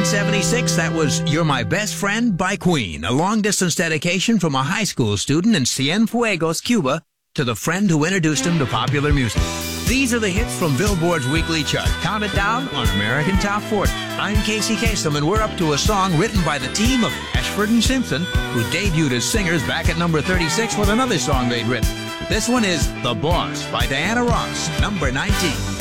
1976, that was You're My Best Friend by Queen, a long-distance dedication from a high school student in Cienfuegos, Cuba, to the friend who introduced him to popular music. These are the hits from Billboard's weekly chart, counted down on American Top 40. I'm Casey Kasem, and we're up to a song written by the team of Ashford and Simpson, who debuted as singers back at number 36 with another song they'd written. This one is The Boss by Diana Ross, number 19.